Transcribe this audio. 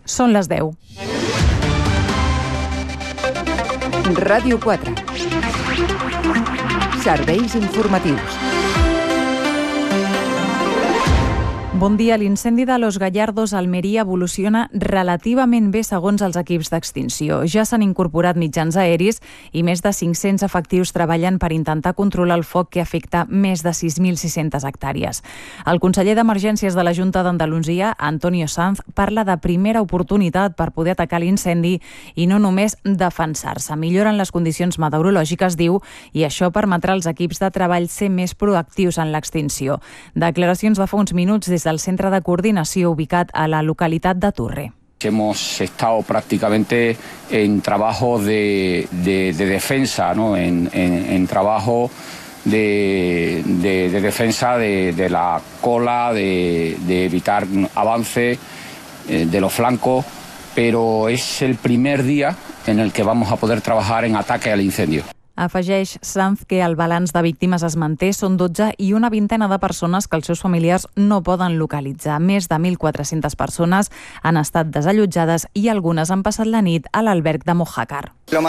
Són les 10. Ràdio 4. Serveis informatius. Bon dia. L'incendi de Los Gallardos a Almeria evoluciona relativament bé segons els equips d'extinció. Ja s'han incorporat mitjans aeris i més de 500 efectius treballen per intentar controlar el foc que afecta més de 6.600 hectàrees. El conseller d'Emergències de la Junta d'Andalusia, Antonio Sanz, parla de primera oportunitat per poder atacar l'incendi i no només defensar-se. Milloren les condicions meteorològiques, diu, i això permetrà als equips de treball ser més proactius en l'extinció. Declaracions de fa uns minuts des del Centre de Coordinació ubicat a la localitat de Turre. Hemos estado prácticamente en trabajo de defensa, ¿no? en trabajo de defensa de la cola, de evitar avance de los flancos, pero es el primer día en el que vamos a poder trabajar en ataque al incendio. Afegeix Sanz que el balanç de víctimes es manté, són 12 i una vintena de persones que els seus familiars no poden localitzar. Més de 1.400 persones han estat desallotjades i algunes han passat la nit a l'alberg de Mojácar.